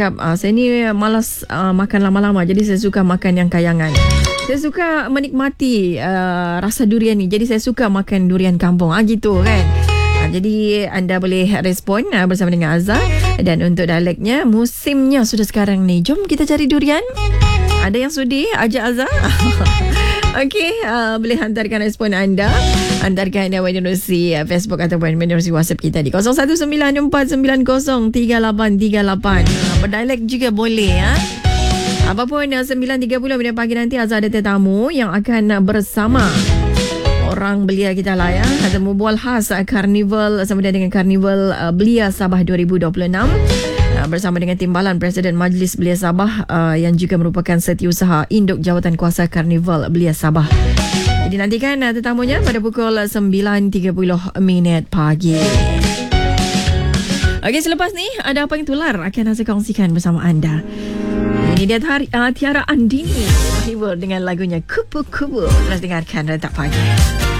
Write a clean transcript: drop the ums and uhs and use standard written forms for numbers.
cakap saya ni malas makan lama-lama, jadi saya suka makan yang kayangan. Saya suka menikmati rasa durian ni, jadi saya suka makan durian kampung. Gitu kan. Jadi anda boleh respon bersama dengan Azhar. Dan untuk dialeknya, musimnya sudah sekarang ni. Jom kita cari durian. Ada yang sudi ajak Azhar? Okey, boleh hantarkan respon anda. Hantarkan menerusi Facebook ataupun menerusi WhatsApp kita di 0194903838. Berdialek juga boleh ya. Apapun 9.30 pada pagi nanti Azhar ada tetamu yang akan bersama orang belia kita lah ya. Ada mubual khas Karnival sama dengan Karnival Belia Sabah 2026 bersama dengan Timbalan Presiden Majlis Belia Sabah yang juga merupakan setiausaha induk Jawatan Kuasa Karnival Belia Sabah. Jadi nantikan tetamunya pada pukul 9.30 pagi. Okey, selepas ni ada apa yang tular akan saya kongsikan bersama anda. Ini dia Tiara Andini hibur dengan lagunya Kupu-Kupu. Terus dengarkan Rentak Pagi.